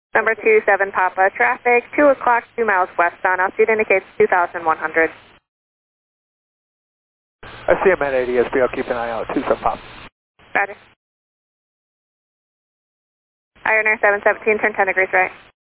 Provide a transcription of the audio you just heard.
Number 27 Papa, traffic, 2 o'clock, 2 miles west on Altitude indicates 2,100. I see him at ADSB, I'll keep an eye out, 27 Papa. Roger. Iron Air 717, turn 10 degrees right.